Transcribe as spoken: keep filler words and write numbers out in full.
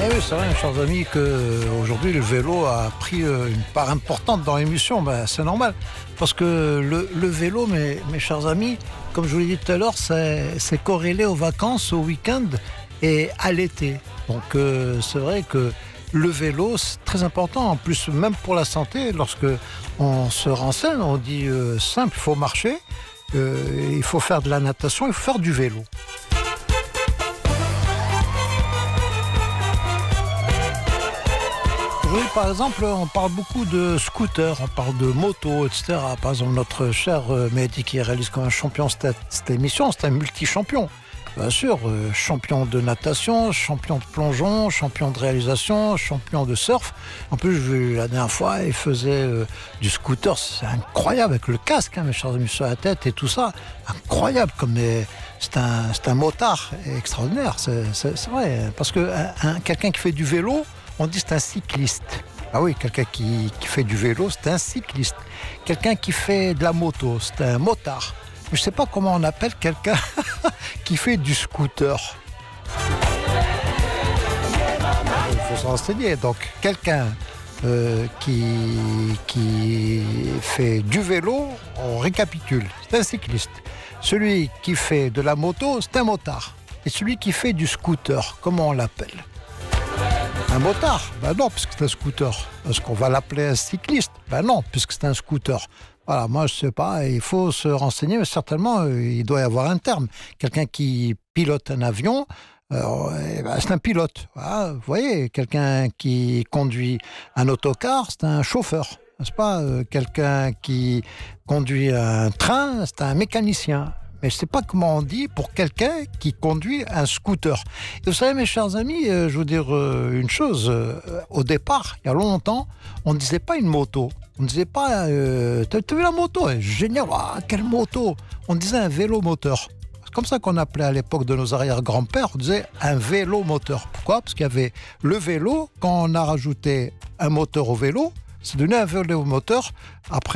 oui, c'est vrai, chers amis, qu'aujourd'hui le vélo a pris une part importante dans l'émission. Ben, c'est normal, parce que le, le vélo, mes, mes chers amis, comme je vous l'ai dit tout à l'heure, c'est, c'est corrélé aux vacances, au week-end et à l'été. Donc euh, c'est vrai que le vélo, c'est très important. En plus, même pour la santé, lorsque on se renseigne, on dit euh, simple, il faut marcher, euh, il faut faire de la natation, il faut faire du vélo. Aujourd'hui, par exemple, on parle beaucoup de scooters, on parle de motos, et cetera. Par exemple, notre cher Mehdi, qui réalise comme un champion cette, cette émission, c'est un multi-champion. Bien sûr, euh, champion de natation, champion de plongeon, champion de réalisation, champion de surf. En plus, je vu la dernière fois, il faisait euh, du scooter, c'est incroyable, avec le casque, hein, mes chers amis, sur la tête et tout ça. Incroyable, comme des... c'est, un, c'est un motard extraordinaire, c'est, c'est, c'est vrai. Parce que un, un, quelqu'un qui fait du vélo, on dit c'est un cycliste. Ah oui, quelqu'un qui, qui fait du vélo, c'est un cycliste. Quelqu'un qui fait de la moto, c'est un motard. Je ne sais pas comment on appelle quelqu'un qui fait du scooter. Il faut se renseigner. Donc, quelqu'un euh, qui, qui fait du vélo, on récapitule, c'est un cycliste. Celui qui fait de la moto, c'est un motard. Et celui qui fait du scooter, comment on l'appelle ? Un motard ? Ben non, puisque c'est un scooter. Est-ce qu'on va l'appeler un cycliste ? Ben non, puisque c'est un scooter. Voilà, moi je sais pas, il faut se renseigner, mais certainement il doit y avoir un terme. Quelqu'un qui pilote un avion, euh, eh ben, c'est un pilote. Voilà, vous voyez, quelqu'un qui conduit un autocar, c'est un chauffeur. N'est-ce pas ? euh, Quelqu'un qui conduit un train, c'est un mécanicien. Mais je ne sais pas comment on dit pour quelqu'un qui conduit un scooter. Et vous savez, mes chers amis, euh, je veux dire euh, une chose. Euh, au départ, il y a longtemps, on ne disait pas une moto. On ne disait pas, euh, t'as, t'as vu la moto ? Génial, ah, quelle moto ! On disait un vélo moteur. C'est comme ça qu'on appelait à l'époque de nos arrière-grands-pères, on disait un vélo moteur. Pourquoi ? Parce qu'il y avait le vélo, quand on a rajouté un moteur au vélo, c'est devenu un vélo moteur. Après